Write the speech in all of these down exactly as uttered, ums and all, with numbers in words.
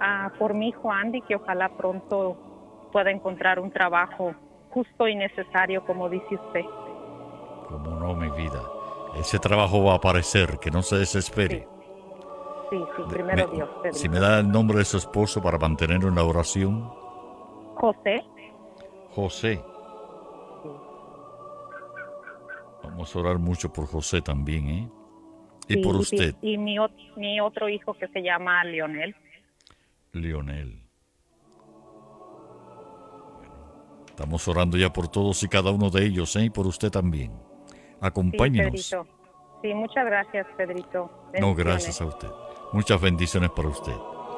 ah, por mi hijo Andy, que ojalá pronto pueda encontrar un trabajo justo y necesario, como dice usted. Como no, mi vida. Ese trabajo va a aparecer, que no se Sí, desespere. sí, sí, De- primero me- Dios, si me Pedrito. da el nombre de su esposo para mantenerlo en la oración. José. José. Sí, Vamos a orar mucho por José también, ¿eh? Y por sí, y, pi- usted, y mi, ot- mi otro hijo que se llama Leonel. Lionel. Estamos orando ya por todos y cada uno de ellos, ¿eh? Y por usted también. Sí, Acompáñenos. Pedrito. Sí, muchas gracias, Pedrito. No, Bendiciones. gracias a usted. Muchas bendiciones para usted.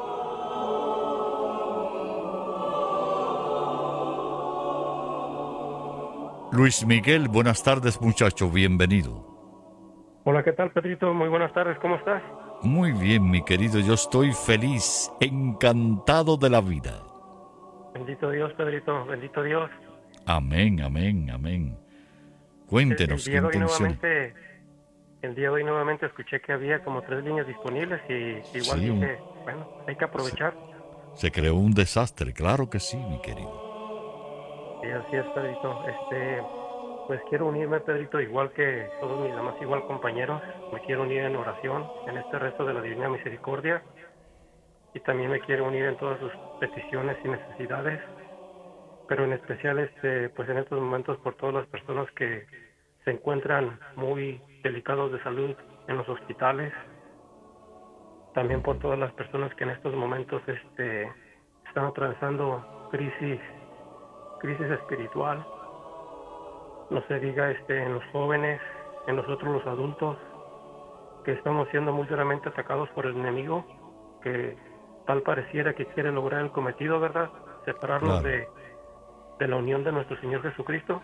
Luis Miguel, buenas tardes, muchacho. Bienvenido. Hola, ¿qué tal, Pedrito? Muy buenas tardes, ¿cómo estás? Muy bien, mi querido. Yo estoy feliz, encantado de la vida. Bendito Dios, Pedrito, bendito Dios. Amén, amén, amén. El, el Cuéntenos qué día de hoy intención. nuevamente, el día de hoy nuevamente escuché que había como tres líneas disponibles y igual Sí, un- dije, bueno, hay que se, aprovechar. se creó un desastre, claro que sí, mi querido. Y así es, Pedrito. Este, pues quiero unirme, Pedrito, igual que todos mis demás igual compañeros. Me quiero unir en oración en este resto de la Divina Misericordia y también me quiero unir en todas sus peticiones y necesidades, pero en especial este pues en estos momentos por todas las personas que se encuentran muy delicados de salud en los hospitales, también por todas las personas que en estos momentos este están atravesando crisis crisis espiritual, no se diga este en los jóvenes, en nosotros los adultos, que estamos siendo muy duramente atacados por el enemigo, que tal pareciera que quiere lograr el cometido, ¿verdad? Separarnos Claro, de de la unión de nuestro Señor Jesucristo.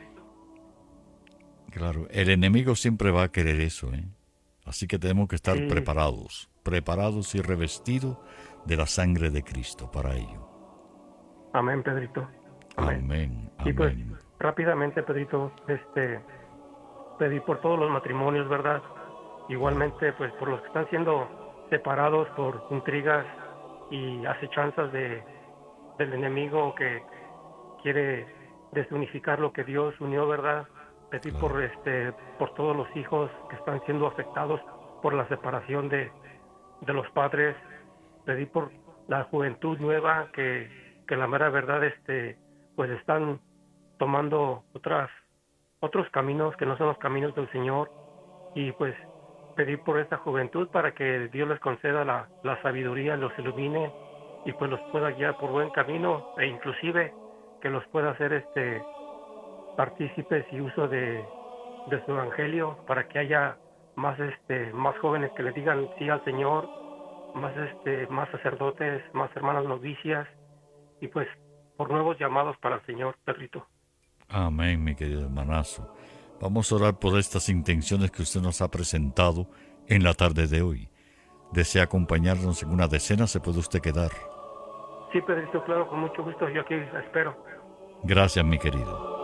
claro. El enemigo siempre va a querer eso, ¿eh? Así que tenemos que estar Sí, preparados, preparados y revestidos de la sangre de Cristo para ello. amén, Pedrito, amén. Amén, Y pues amén. rápidamente, Pedrito, este, pedí por todos los matrimonios, ¿verdad? Claro, Igualmente, pues por los que están siendo separados por intrigas y acechanzas de, del enemigo que quiere desunificar lo que Dios unió, ¿verdad? Pedí por claro. este, por todos los hijos que están siendo afectados por la separación de, de los padres. Pedí por la juventud nueva que, que la mera verdad, este, pues están tomando otras, otros caminos que no son los caminos del Señor, y pues pedí por esta juventud para que Dios les conceda la, la sabiduría, los ilumine y pues los pueda guiar por buen camino, e inclusive que los pueda hacer este partícipes y uso de, de su evangelio, para que haya más este más jóvenes que le digan sí al Señor, más este más sacerdotes, más hermanas novicias y pues por nuevos llamados para el Señor, Pedrito. Amén, mi querido hermanazo. Vamos a orar por estas intenciones que usted nos ha presentado en la tarde de hoy. ¿Desea acompañarnos en una decena? Se puede usted quedar. Sí, Pedrito, claro, con mucho gusto, yo aquí espero. Gracias, mi querido.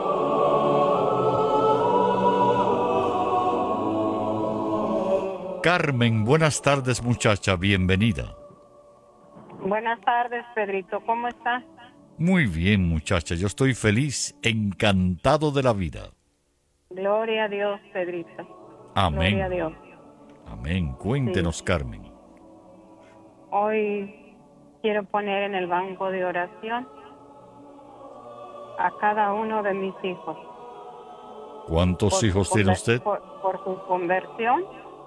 Carmen, buenas tardes, muchacha. Bienvenida. Buenas tardes, Pedrito. ¿Cómo está? Muy bien, muchacha. Yo estoy feliz, encantado de la vida. Gloria a Dios, Pedrito. Gloria a Amén. Dios. Amén. Sí. Cuéntenos, Carmen. Hoy quiero poner en el banco de oración a cada uno de mis hijos ¿Cuántos por su, hijos tiene conver- usted? por, por su conversión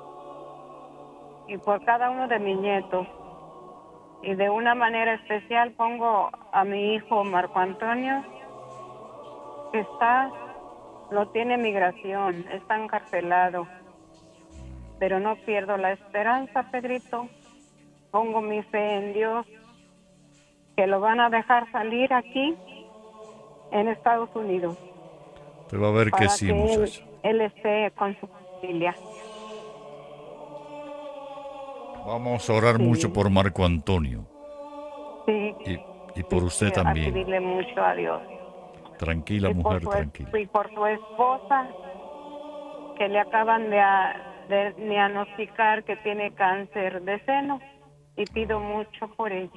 y por cada uno de mis nietos. Y de una manera especial pongo a mi hijo Marco Antonio, que está, no tiene migración, está encarcelado. Pero no pierdo la esperanza, Pedrito. Pongo mi fe en Dios, que lo van a dejar salir aquí en Estados Unidos, Te va a ver que para sí, que él, muchacha. él esté con su familia. Vamos a orar mucho Sí, por Marco Antonio sí, y, y por sí, usted sí, a también. pedirle mucho a Dios. Tranquila, Y por mujer, su, tranquila. y por su esposa, que le acaban de, a- de diagnosticar que tiene cáncer de seno, y pido mucho por ella.